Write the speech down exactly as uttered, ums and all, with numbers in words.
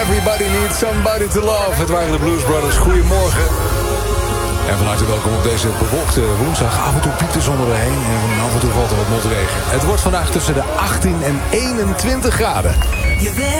Everybody needs somebody to love. Het waren de Blues Brothers. Goedemorgen. En van harte welkom op deze bewolkte woensdag. Af en toe piept de zon er doorheen en af en toe valt er wat motregen. Het wordt vandaag tussen de achttien en eenentwintig graden.